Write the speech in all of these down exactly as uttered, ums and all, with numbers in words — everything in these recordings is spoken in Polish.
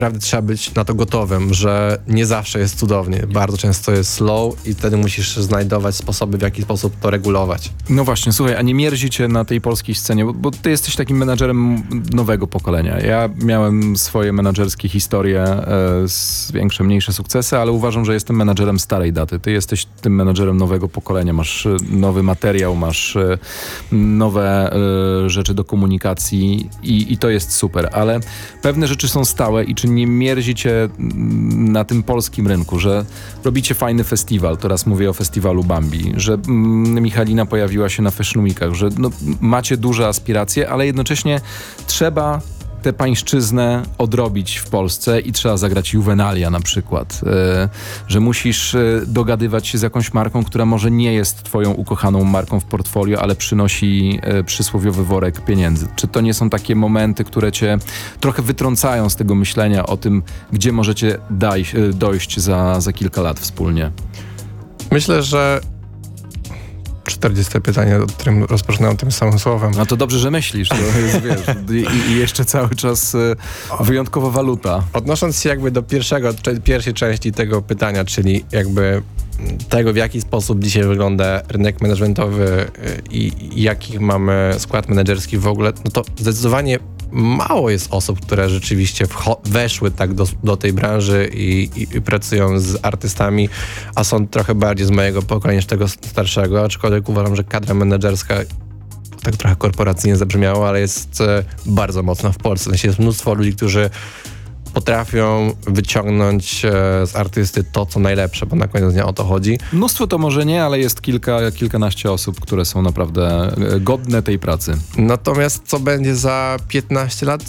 naprawdę trzeba być na to gotowym, że nie zawsze jest cudownie. Bardzo często jest slow i wtedy musisz znajdować sposoby, w jaki sposób to regulować. No właśnie, słuchaj, a nie mierzi cię na tej polskiej scenie, bo, bo ty jesteś takim menadżerem nowego pokolenia. Ja miałem swoje menadżerskie historie, e, z większe, mniejsze sukcesy, ale uważam, że jestem menadżerem starej daty. Ty jesteś tym menadżerem nowego pokolenia. Masz e, nowy materiał, masz e, nowe e, rzeczy do komunikacji i, i to jest super, ale pewne rzeczy są stałe i czy nie mierzi cię na tym polskim rynku, że robicie fajny festiwal, teraz mówię o festiwalu Bambi, że mm, Michalina pojawiła się na Fashion Weekach, że no, macie duże aspiracje, ale jednocześnie trzeba tę pańszczyznę odrobić w Polsce i trzeba zagrać Juvenalia na przykład, e, że musisz e, dogadywać się z jakąś marką, która może nie jest twoją ukochaną marką w portfolio, ale przynosi e, przysłowiowy worek pieniędzy. Czy to nie są takie momenty, które cię trochę wytrącają z tego myślenia o tym, gdzie możecie daj, e, dojść za, za kilka lat wspólnie? Myślę, że czterdzieste pytanie, o którym rozpoczynałem tym samym słowem. No to dobrze, że myślisz, to jest, wiesz, i, i jeszcze cały czas y, wyjątkowa waluta. Odnosząc się jakby do pierwszego, pierwszej części tego pytania, czyli jakby tego, w jaki sposób dzisiaj wygląda rynek managementowy i, i jaki mamy skład menedżerski w ogóle, no to zdecydowanie mało jest osób, które rzeczywiście wcho- weszły tak do, do tej branży i, i, i pracują z artystami, a są trochę bardziej z mojego pokolenia niż tego starszego, aczkolwiek uważam, że kadra menedżerska, tak trochę korporacyjnie zabrzmiało, ale jest e, bardzo mocna w Polsce. W sensie jest mnóstwo ludzi, którzy potrafią wyciągnąć e, z artysty to, co najlepsze, bo na koniec dnia o to chodzi. Mnóstwo to może nie, ale jest kilka, kilkanaście osób, które są naprawdę e, godne tej pracy. Natomiast co będzie za piętnaście lat?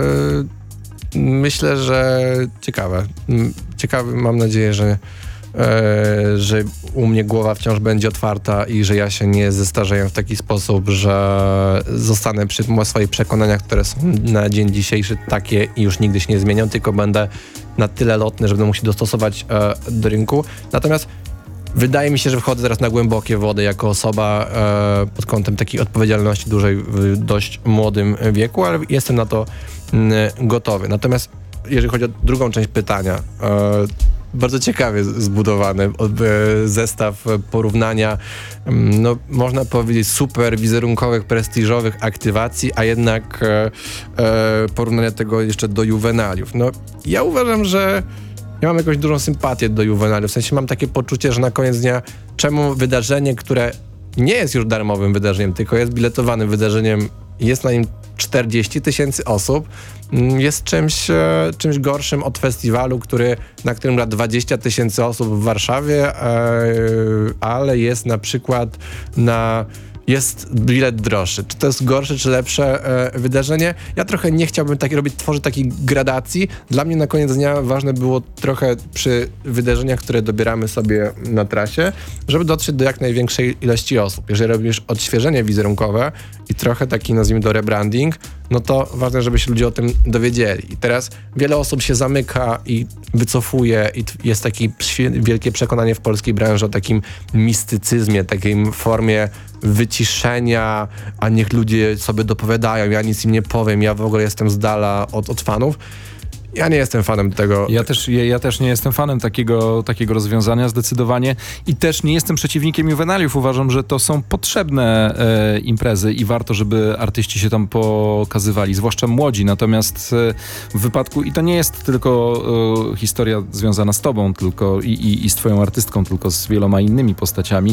E, myślę, że ciekawe. Ciekawe, mam nadzieję, że E, że u mnie głowa wciąż będzie otwarta i że ja się nie zestarzeję w taki sposób, że zostanę przy swoich przekonaniach, które są na dzień dzisiejszy takie i już nigdy się nie zmienią, tylko będę na tyle lotny, że będę musiał dostosować e, do rynku. Natomiast wydaje mi się, że wchodzę teraz na głębokie wody jako osoba e, pod kątem takiej odpowiedzialności dużej w dość młodym wieku, ale jestem na to m, gotowy. Natomiast jeżeli chodzi o drugą część pytania, e, bardzo ciekawie zbudowany zestaw porównania, no można powiedzieć super wizerunkowych, prestiżowych aktywacji, a jednak e, e, porównania tego jeszcze do Juvenaliów. No ja uważam, że ja mam jakąś dużą sympatię do Juvenaliów, w sensie mam takie poczucie, że na koniec dnia czemu wydarzenie, które nie jest już darmowym wydarzeniem, tylko jest biletowanym wydarzeniem, jest na nim czterdzieści tysięcy osób, jest czymś, e, czymś gorszym od festiwalu, który, na którym gra dwadzieścia tysięcy osób w Warszawie, e, ale jest na przykład na... jest bilet droższy. Czy to jest gorsze, czy lepsze e, wydarzenie? Ja trochę nie chciałbym tak robić, tworzyć takiej gradacji. Dla mnie na koniec dnia ważne było trochę przy wydarzeniach, które dobieramy sobie na trasie, żeby dotrzeć do jak największej ilości osób. Jeżeli robisz odświeżenie wizerunkowe i trochę taki, nazwijmy to, rebranding, no to ważne, żeby się ludzie o tym dowiedzieli. I teraz wiele osób się zamyka i wycofuje i jest takie wielkie przekonanie w polskiej branży o takim mistycyzmie, takiej formie wyciszenia, a niech ludzie sobie dopowiadają, ja nic im nie powiem, ja w ogóle jestem z dala od, od fanów. Ja nie jestem fanem tego. Ja też, ja, ja też nie jestem fanem takiego, takiego rozwiązania zdecydowanie i też nie jestem przeciwnikiem Juvenaliów. Uważam, że to są potrzebne e, imprezy i warto, żeby artyści się tam pokazywali, zwłaszcza młodzi. Natomiast e, w wypadku, i to nie jest tylko e, historia związana z tobą tylko i, i, i z twoją artystką, tylko z wieloma innymi postaciami.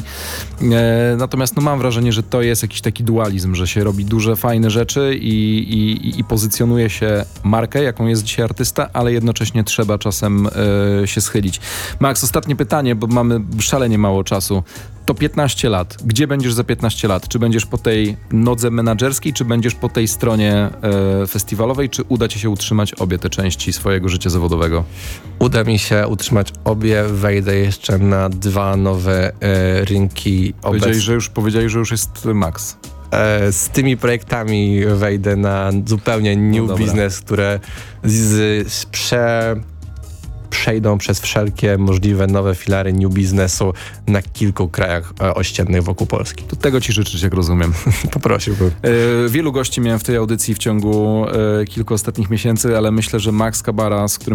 E, natomiast no, mam wrażenie, że to jest jakiś taki dualizm, że się robi duże, fajne rzeczy i, i, i pozycjonuje się markę, jaką jest dzisiaj artysta, ale jednocześnie trzeba czasem y, się schylić. Max, ostatnie pytanie, bo mamy szalenie mało czasu. To piętnaście lat. Gdzie będziesz za piętnaście lat? Czy będziesz po tej nodze menadżerskiej, czy będziesz po tej stronie y, festiwalowej, czy uda ci się utrzymać obie te części swojego życia zawodowego? Uda mi się utrzymać obie. Wejdę jeszcze na dwa nowe y, rynki. Powiedzieli, że już, powiedzieli, że już jest Max. Z tymi projektami wejdę na zupełnie new no business, które z, z prze, przejdą przez wszelkie możliwe nowe filary new biznesu na kilku krajach e, ościennych wokół Polski. To tego ci życzyć, jak rozumiem. Poprosiłbym. E, wielu gości miałem w tej audycji w ciągu e, kilku ostatnich miesięcy, ale myślę, że Max Kabara, z którym